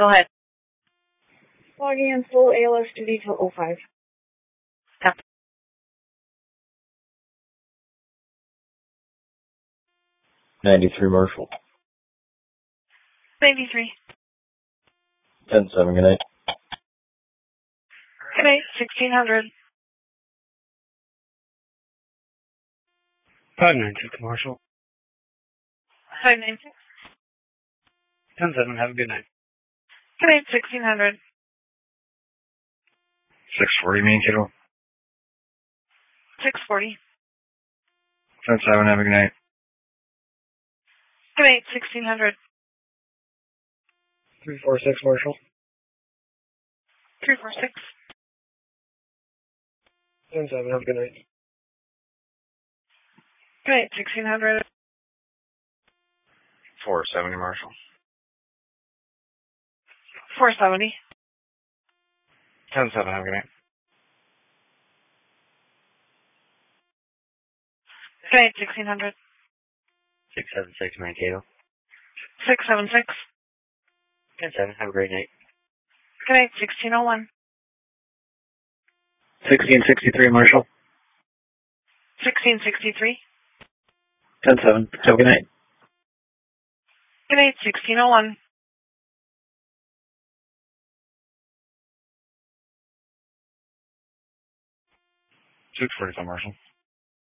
Go ahead. Logging in full ALS duty till 05. Copy. 93 Marshall. 93. 10-7, good night. Good night, 1600. 596 Marshall. 596. 10-7, have a good night. Good night, 1600. 640 main kiddo. 640. 10-7, have a good night. Good night, 1600. 346 Marshall. 346. 10-7, have a good night. Good night, 1600. 470 Marshall. 470. 10-7, have a good night. Good night, 1600. 676 Mankato. 676. 10-7, have a great night. Good night, 1601. 1663 Marshall. 1663. 10-7, have a good night. Good night, 1601. 645 Marshall.